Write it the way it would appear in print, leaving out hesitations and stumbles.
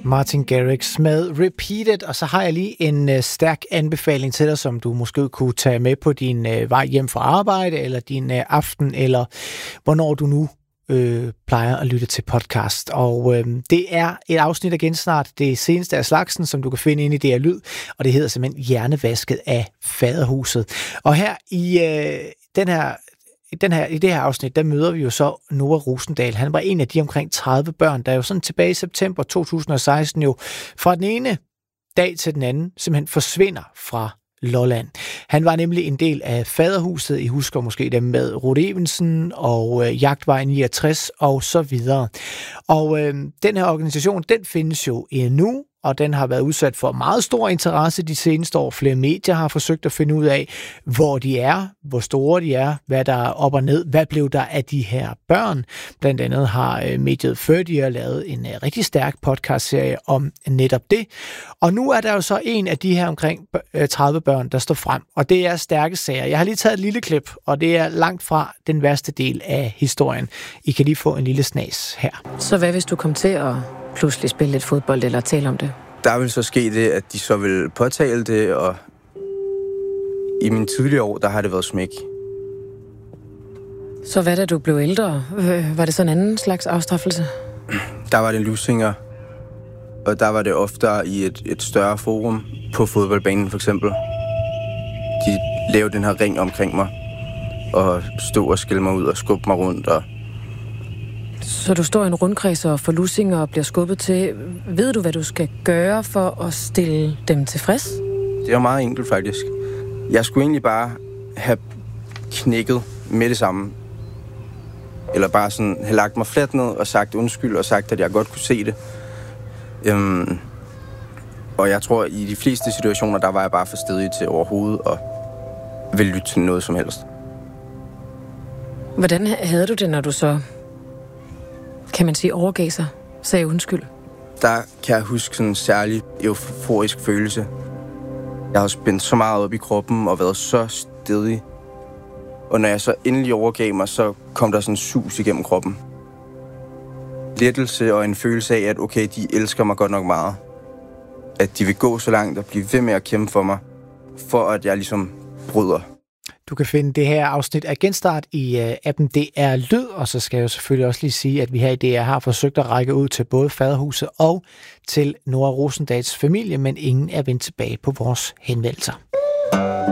Martin Garrix med Repeated, og så har jeg lige en stærk anbefaling til dig, som du måske kunne tage med på din vej hjem fra arbejde, eller din aften, eller hvornår du nu plejer at lytte til podcast. Og det er et afsnit af Gensnart, det seneste af slagsen, som du kan finde inde i DR Lyd, og det hedder simpelthen Hjernevasket af Faderhuset. Og her i i det her afsnit, der møder vi jo så Noah Rosendal. Han var en af de omkring 30 børn, der jo sådan tilbage i september 2016 jo fra den ene dag til den anden simpelthen forsvinder fra Lolland. Han var nemlig en del af Faderhuset. I husker måske dem med Ruth Evensen og Jagtvej 69 og så videre. Og den her organisation, den findes jo endnu, og den har været udsat for meget stor interesse de seneste år. Flere medier har forsøgt at finde ud af, hvor de er, hvor store de er, hvad der er op og ned, hvad blev der af de her børn. Blandt andet har mediet 30 lavet en rigtig stærk podcastserie om netop det. Og nu er der jo så en af de her omkring 30 børn, der står frem, og det er stærke sager. Jeg har lige taget et lille klip, og det er langt fra den værste del af historien. I kan lige få en lille snas her. Så hvad hvis du kom til at pludselig spille lidt fodbold eller tale om det? Der vil så ske det, at de så vil påtale det, og i mine tidligere år, der har det været smæk. Så hvad da du blev ældre? Var det sådan en anden slags afstraffelse? Der var det lusinger, og der var det oftere i et større forum på fodboldbanen for eksempel. De lavede den her ring omkring mig, og stod og skældte mig ud og skubbe mig rundt. Så du står i en rundkreds og får lusinger og bliver skubbet til. Ved du, hvad du skal gøre for at stille dem tilfreds? Det er meget enkelt faktisk. Jeg skulle egentlig bare have knækket med det samme. Eller bare sådan have lagt mig fladt ned og sagt undskyld og sagt, at jeg godt kunne se det. Og jeg tror, i de fleste situationer, der var jeg bare for stedig til overhovedet og ville lytte til noget som helst. Hvordan havde du det, når du så, kan man sige, overgav sig, sagde undskyld? Der kan jeg huske sådan en særlig euforisk følelse. Jeg har spændt så meget op i kroppen og været så stedig. Og når jeg så endelig overgav mig, så kom der sådan en sus igennem kroppen. Lettelse og en følelse af, at okay, de elsker mig godt nok meget. At de vil gå så langt og blive ved med at kæmpe for mig, for at jeg ligesom bryder. Du kan finde det her afsnit af Genstart i appen DR Lyd, og så skal jeg jo selvfølgelig også lige sige, at vi her i DR har forsøgt at række ud til både Faderhuset og til Noah Rosendals familie, men ingen er vendt tilbage på vores henvendelser.